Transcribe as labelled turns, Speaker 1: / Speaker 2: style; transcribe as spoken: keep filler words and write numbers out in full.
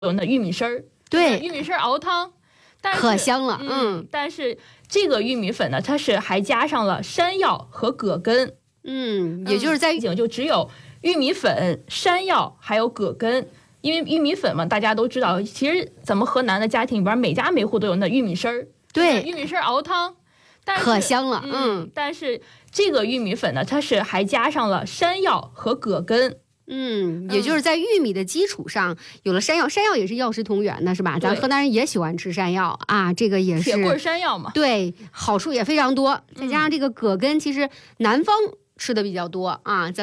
Speaker 1: 有那玉米丝儿，
Speaker 2: 对，
Speaker 1: 玉米丝儿熬汤，但是
Speaker 2: 可香了。
Speaker 1: 嗯，
Speaker 2: 嗯
Speaker 1: 但是这个玉米粉呢，它是还加上了山药和葛根。
Speaker 2: 嗯，也就是在
Speaker 1: 背景就只有玉米粉、山药还有葛根。因为玉米粉嘛，大家都知道，其实咱们河南的家庭里边，每家每户都有那玉米丝儿，
Speaker 2: 对，
Speaker 1: 玉米丝儿熬汤，但是
Speaker 2: 可香了。
Speaker 1: 嗯，
Speaker 2: 嗯
Speaker 1: 但是这个玉米粉呢，它是还加上了山药和葛根。
Speaker 2: 嗯，也就是在玉米的基础上有了山药，山药也是药食同源的，是吧？咱河南人也喜欢吃山药啊，这个也是
Speaker 1: 铁棍山药嘛，
Speaker 2: 对，好处也非常多。再加上这个葛根，其实南方吃的比较多啊，咱。